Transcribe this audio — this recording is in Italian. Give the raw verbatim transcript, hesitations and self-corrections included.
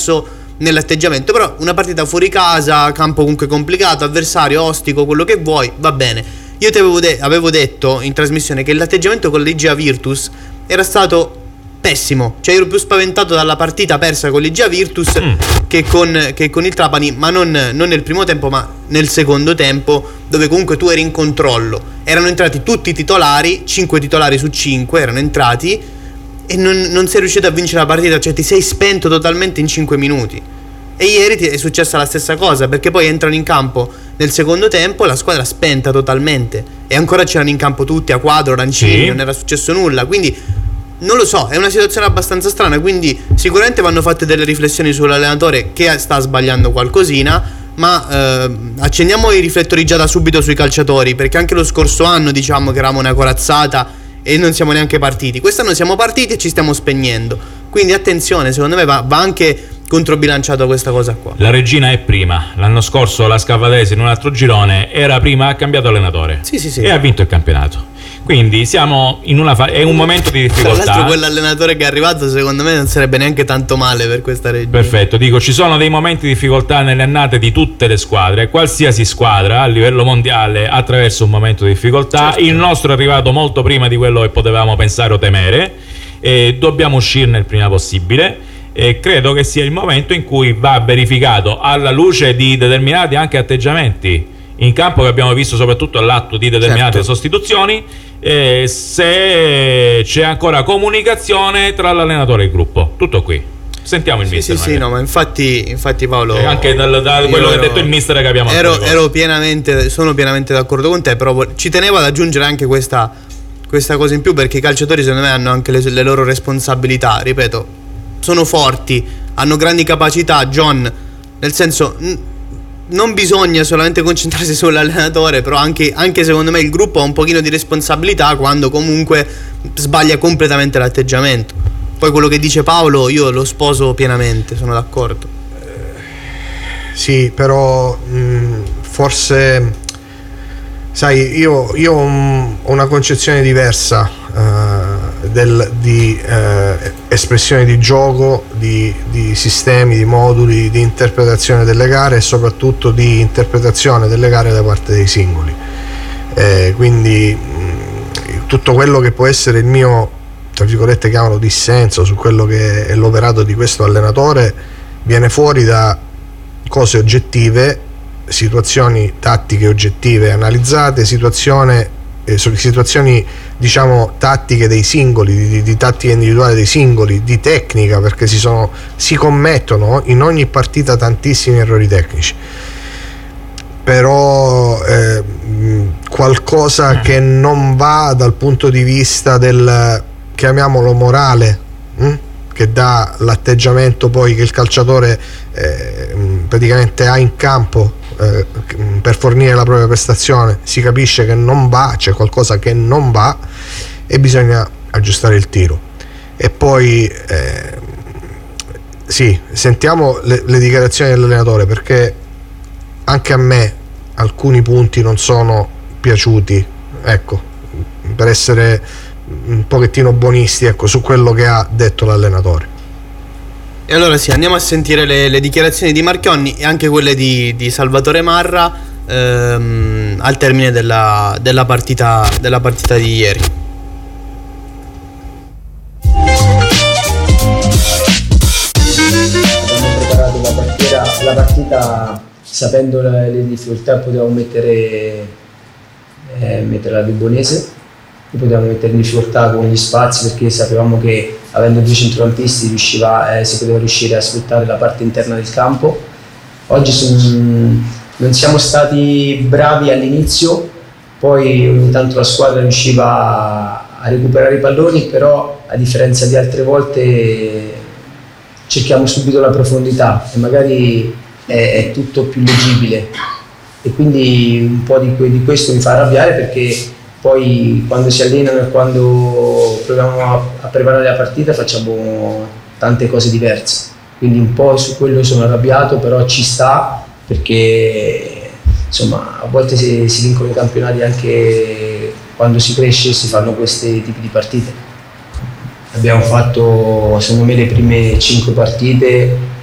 diverso nell'atteggiamento. Però una partita fuori casa, campo comunque complicato, avversario ostico, quello che vuoi, va bene. Io ti avevo, de- avevo detto in trasmissione che l'atteggiamento con l'I G A Virtus era stato pessimo, cioè io ero più spaventato dalla partita persa con l'I G A Virtus mm. che, con, che con il Trapani, ma non, non nel primo tempo ma nel secondo tempo, dove comunque tu eri in controllo. Erano entrati tutti i titolari, cinque titolari su cinque erano entrati e non, non sei riuscito a vincere la partita, cioè ti sei spento totalmente in cinque minuti. E ieri ti è successa la stessa cosa, perché poi entrano in campo nel secondo tempo la squadra spenta totalmente e ancora c'erano in campo tutti a quadro, arancini, sì. non era successo nulla, quindi non lo so, è una situazione abbastanza strana. Quindi sicuramente vanno fatte delle riflessioni sull'allenatore che sta sbagliando qualcosina, ma eh, accendiamo i riflettori già da subito sui calciatori, perché anche lo scorso anno diciamo che eravamo una corazzata e non siamo neanche partiti. Quest'anno siamo partiti e ci stiamo spegnendo, quindi attenzione, secondo me va, va anche controbilanciato questa cosa qua. La Regina è prima, l'anno scorso la Scavadese in un altro girone era prima, ha cambiato allenatore sì, sì, sì. e ha vinto il campionato. Quindi siamo in una fa- è un momento di difficoltà. Tra l'altro quell'allenatore che è arrivato secondo me non sarebbe neanche tanto male per questa Regina. Perfetto, dico ci sono dei momenti di difficoltà nelle annate di tutte le squadre, qualsiasi squadra a livello mondiale attraversa un momento di difficoltà. Certo. Il nostro è arrivato molto prima di quello che potevamo pensare o temere e dobbiamo uscirne il prima possibile. E credo che sia il momento in cui va verificato, alla luce di determinati anche atteggiamenti in campo che abbiamo visto soprattutto all'atto di determinate certo. sostituzioni, eh, se c'è ancora comunicazione tra l'allenatore e il gruppo. Tutto qui. Sentiamo il sì, mister. Sì, sì, no, ma infatti, infatti Paolo, e anche dal, da quello ero, che ha detto il mister che abbiamo ero, ero pienamente, sono pienamente d'accordo con te, però ci tenevo ad aggiungere anche questa, questa cosa in più, perché i calciatori secondo me hanno anche le, le loro responsabilità, ripeto. Sono forti, hanno grandi capacità, John, nel senso n- non bisogna solamente concentrarsi sull'allenatore, però anche, anche secondo me il gruppo ha un pochino di responsabilità quando comunque sbaglia completamente l'atteggiamento. Poi quello che dice Paolo io lo sposo pienamente, sono d'accordo. Eh, sì, però mh, forse sai, io, io ho una concezione diversa uh, del, di uh, espressione di gioco, di, di sistemi, di moduli, di interpretazione delle gare e soprattutto di interpretazione delle gare da parte dei singoli. Eh, quindi mh, tutto quello che può essere il mio, tra virgolette, chiamalo dissenso su quello che è l'operato di questo allenatore viene fuori da cose oggettive, situazioni tattiche oggettive analizzate, situazione, eh, situazioni diciamo tattiche dei singoli, di, di tattica individuale dei singoli, di tecnica, perché si, sono, si commettono in ogni partita tantissimi errori tecnici, però eh, qualcosa che non va dal punto di vista del, chiamiamolo, morale, hm? che dà l'atteggiamento poi che il calciatore eh, praticamente ha in campo eh, per fornire la propria prestazione. Si capisce che non va, c'è qualcosa che non va e bisogna aggiustare il tiro. E poi eh, sì, sentiamo le, le dichiarazioni dell'allenatore, perché anche a me alcuni punti non sono piaciuti, ecco, per essere un pochettino buonisti, ecco, su quello che ha detto l'allenatore. E allora sì, andiamo a sentire le, le dichiarazioni di Marchionni e anche quelle di, di Salvatore Marra ehm, al termine della, della, partita, della partita di ieri. Abbiamo preparato la partita, la partita sapendo le, le difficoltà, potevamo mettere, eh, mettere la Vibonese, potevamo mettere in difficoltà con gli spazi, perché sapevamo che avendo due centrocampisti riusciva, eh, si poteva riuscire a sfruttare la parte interna del campo. Oggi son, non siamo stati bravi all'inizio, poi ogni tanto la squadra riusciva a, a recuperare i palloni, però a differenza di altre volte cerchiamo subito la profondità e magari è, è tutto più leggibile, e quindi un po' di, di questo mi fa arrabbiare, perché poi quando si allenano e quando proviamo a, a preparare la partita facciamo tante cose diverse, quindi un po' su quello sono arrabbiato, però ci sta, perché insomma a volte si, si vincono i campionati anche quando si cresce e si fanno questi tipi di partite. Abbiamo fatto secondo me le prime cinque partite